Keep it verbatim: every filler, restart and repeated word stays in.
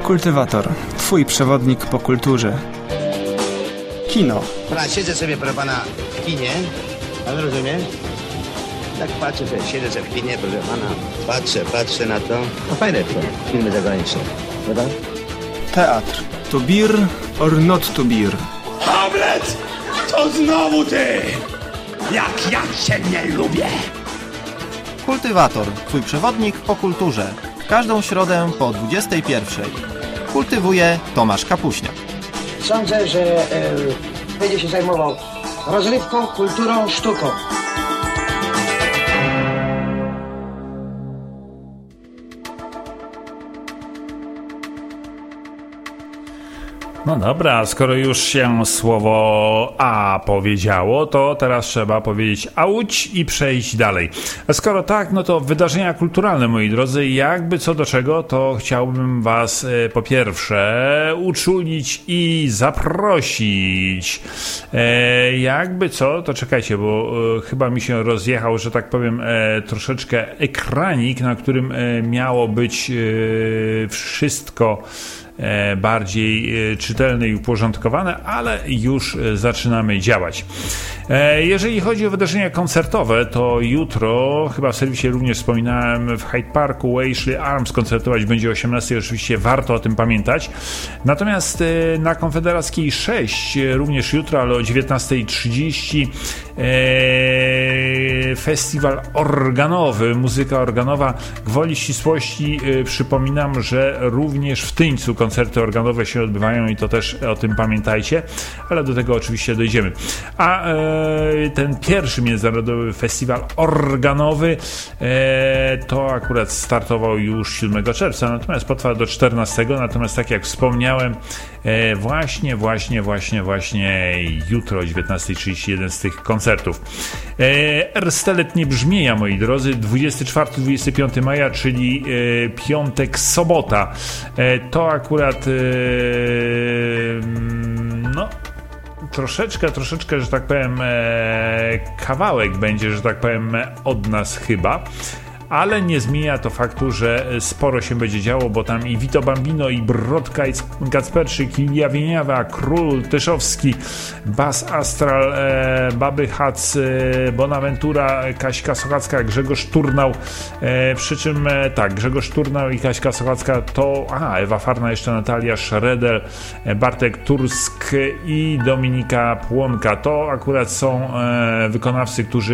Kultywator. Twój przewodnik po kulturze. Kino. Pana, siedzę sobie, proszę pana, w kinie. Pan rozumie? Tak patrzę sobie, siedzę sobie w kinie, proszę pana. Patrzę, patrzę na to. No fajne to, filmy zagraniczne. Prawda? Teatr. To beer or not to beer? Hamlet! To znowu ty! Jak ja cię nie lubię! Kultywator. Twój przewodnik po kulturze. W każdą środę po dwudziestej pierwszej. Kultywuje Tomasz Kapuśniak. Sądzę, że e, będzie się zajmował rozrywką, kulturą, sztuką. No dobra, skoro już się słowo A powiedziało, to teraz trzeba powiedzieć auć i przejść dalej. A skoro tak, no to wydarzenia kulturalne, moi drodzy, jakby co do czego, to chciałbym was e, po pierwsze uczulić i zaprosić. E, jakby co, to czekajcie, bo e, chyba mi się rozjechał, że tak powiem, e, troszeczkę ekranik, na którym e, miało być e, wszystko bardziej czytelne i uporządkowane, ale już zaczynamy działać. Jeżeli chodzi o wydarzenia koncertowe, to jutro, chyba w serwisie również wspominałem, w Hyde Parku Ashley Arms koncertować będzie o osiemnastej, oczywiście warto o tym pamiętać. Natomiast na Konfederackiej sześć, również jutro, ale o dziewiętnastej trzydzieści, festiwal organowy, muzyka organowa. Gwoli ścisłości przypominam, że również w Tyńcu koncerty organowe się odbywają i to też o tym pamiętajcie, ale do tego oczywiście dojdziemy. A e, ten pierwszy międzynarodowy festiwal organowy e, to akurat startował już siódmego czerwca, natomiast potrwa do czternastego, natomiast tak jak wspomniałem, e, właśnie, właśnie, właśnie, właśnie jutro o dziewiętnastej trzydzieści jeden z tych koncertów. E, Erstelet Niebrzmieja, moi drodzy, dwudziestego czwartego do dwudziestego piątego maja, czyli e, piątek, sobota. E, to akurat e, no troszeczkę, troszeczkę, że tak powiem, e, kawałek będzie, że tak powiem, od nas chyba. Ale nie zmienia to faktu, że sporo się będzie działo, bo tam i Vito Bambino, i Brodka, i Kacperczyk, i Ilia Wieniawa, Król Tyszowski, Bas Astral, e, Baby Hac, e, Bonaventura, Kaśka Sochacka, Grzegorz Turnał, e, przy czym e, tak, Grzegorz Turnał i Kaśka Sochacka to, aha, Ewa Farna, jeszcze Natalia Szredel, e, Bartek Tursk i Dominika Płonka. To akurat są e, wykonawcy, którzy